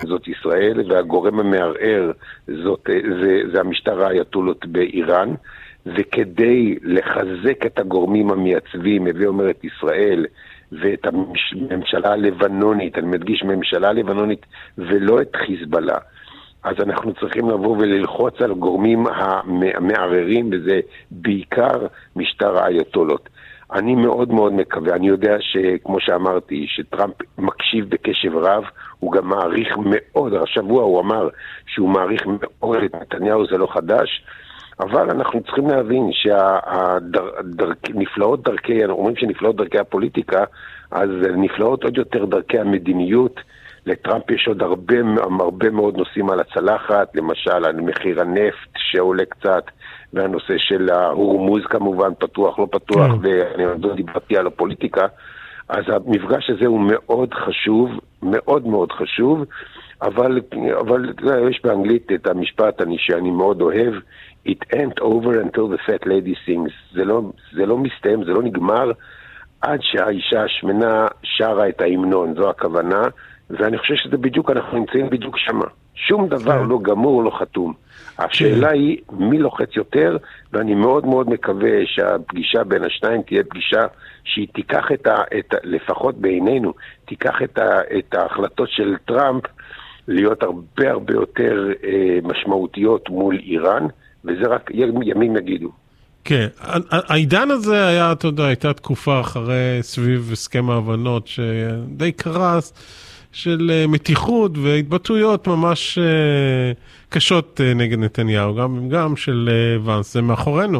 זאת ישראל, והגורם המערער זה המשטר האייתולות באיראן, וכדי לחזק את הגורמים המייצבים, הביא אומרת ישראל, ואת הממשלה הלבנונית, אני מדגיש ממשלה הלבנונית, ולא את חיזבאללה, אז אנחנו צריכים לבוא וללחוץ על גורמים המערערים, וזה בעיקר משטר האייתולות. אני מאוד מאוד מקווה, אני יודע שכמו שאמרתי, שטראמפ מקשיב בקשב רב, הוא גם מעריך מאוד, השבוע הוא אמר שהוא מעריך מאוד את נתניהו, זה לא חדש, אבל אנחנו צריכים להבין שנפלאות דרכי, אומרים שנפלאות דרכי הפוליטיקה, אז נפלאות עוד יותר דרכי המדיניות. לטראמפ יש עוד הרבה מאוד נושאים על הצלחת, למשל על מחיר הנפט שעולה קצת, והנושא של ההורמוז כמובן, פתוח לא פתוח, ואני עוד דיברתי על הפוליטיקה, אז המפגש הזה הוא מאוד חשוב, מאוד מאוד חשוב, אבל יש באנגלית את המשפט שאני מאוד אוהב, It ain't over until the fat lady sings. זה לא מסתיים, זה לא נגמר, עד שהאישה השמנה שרה את ההמנון, זו הכוונה, ואני חושב שזה בדיוק, אנחנו נמצאים בדיוק שמה. שום דבר לא גמור, לא חתום. השאלה היא מי לוחץ יותר, ואני מאוד מאוד מקווה שהפגישה בין השניים תהיה פגישה שהיא תיקח לפחות בעינינו, תיקח את ההחלטות של טראמפ להיות הרבה יותר משמעותיות מול איראן, וזה רק ימים יגידו. כן, העידן הזה היה, אתה יודע, הייתה תקופה אחרי סביב הסכם ההבנות שדי קרס, של מתיחות והתבטאויות ממש קשות נגד נתניהו, גם של ואנס, זה מאחורינו.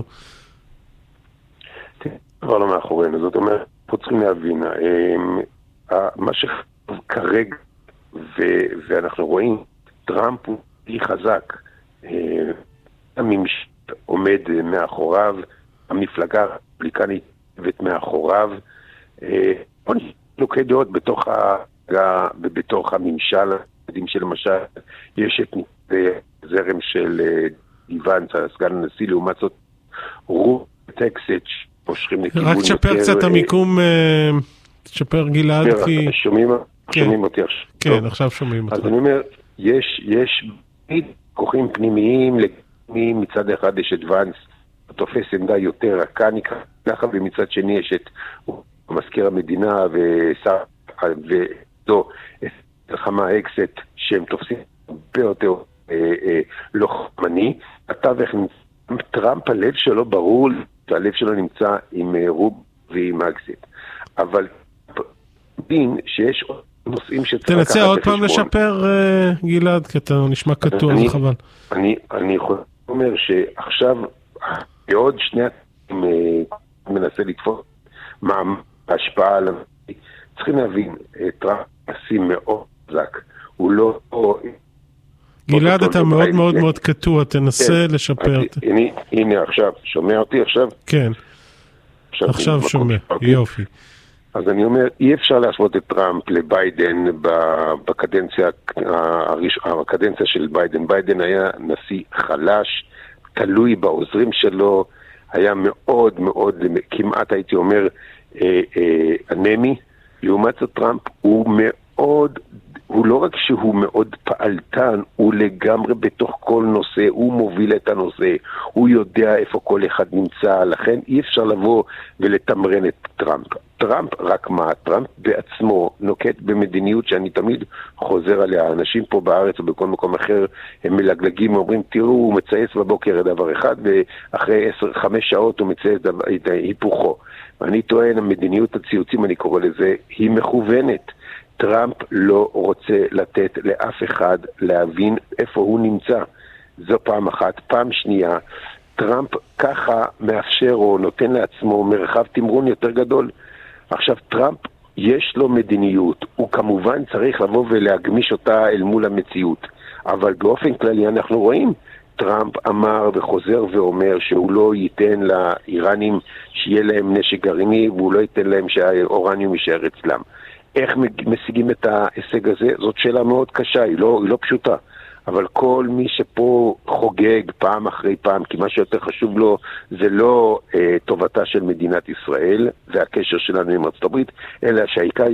כבר לא מאחורינו, זאת אומרת, פה צריכים להבין, מה שכרגע, ואנחנו רואים, טראמפ הוא חזק, הממשל עומד מאחוריו, המפלגה הרפובליקנית עומדת מאחוריו, חילוקי דעות בתוך הממשל, יודעים שלמשל יש את זרם של איוונס, סגן הנשיא, לעומת זאת רוב טקסט מושכים לכיוון יותר... רק תשפר קצת המיקום, תשפר גלעד, כי... שומעים אותי עכשיו. כן, עכשיו שומעים אותך. אז אני אומר, יש כוחים פנימיים, מצד אחד יש את ואנס, תופס עמדה יותר רכה נקרא ככה, ומצד שני יש את מזכיר המדינה ושר ודו, את חמה אקסט, שהם תופסים הרבה יותר לוחמני. התווך טראמפ, הלב שלו ברור, והלב שלו נמצא עם רוב ועם אקסט. אבל דין שיש נושאים שצריך לקחת תנסה עוד פעם לשפר, גלעד, כי אתה נשמע קטוע, זה חבל. אני אומר שעכשיו, בעוד שני מנסה לתפוס ההשפעה עליו, צריכים להבין, טראמפ עשים מאוד חזק, הוא לא... גלעד, אתה מאוד מאוד מאוד קטוע, תנסה לשפר. הנה עכשיו, שומע אותי עכשיו? כן, עכשיו שומע, יופי. אז אני אומר, אי אפשר להשוות את טראמפ לביידן בקדנציה של ביידן. ביידן היה נשיא חלש, תלוי בעוזרים שלו, היה מאוד מאוד, כמעט הייתי אומר, אנמי. לעומת זאת טראמפ הוא לא רק שהוא מאוד פעלתן, הוא לגמרי בתוך כל נושא, הוא מוביל את הנושא, הוא יודע איפה כל אחד נמצא, לכן אי אפשר לבוא ולתמרן את טראמפ. טראמפ רק מה? טראמפ בעצמו נוקט במדיניות שאני תמיד חוזר עליה. אנשים פה בארץ או בכל מקום אחר הם מלגלגים ואומרים, תראו, הוא מצייץ בבוקר דבר אחד, ואחרי 5 שעות הוא מצייץ את היפוכו. ואני טוען, המדיניות הציוצים, אני קורא לזה, היא מכוונת. טראמפ לא רוצה לתת לאף אחד להבין איפה הוא נמצא. זו פעם אחת. פעם שנייה, טראמפ ככה מאפשר או נותן לעצמו מרחב תמרון יותר גדול. עכשיו, טראמפ יש לו מדיניות, הוא כמובן צריך לבוא ולהגמיש אותה אל מול המציאות. אבל באופן כללי אנחנו רואים, טראמפ אמר וחוזר ואומר שהוא לא ייתן לאיראנים שיהיה להם נשק גרעיני, והוא לא ייתן להם שהאורניום יישאר אצלם. איך משיגים את ההישג הזה? זאת שאלה מאוד קשה, היא לא פשוטה. אבל כל מי שפה חוגג פעם אחרי פעם, כי מה שיותר חשוב לו זה לא טובתה של מדינת ישראל והקשר שלנו עם ארצות הברית, אלא שהעיקר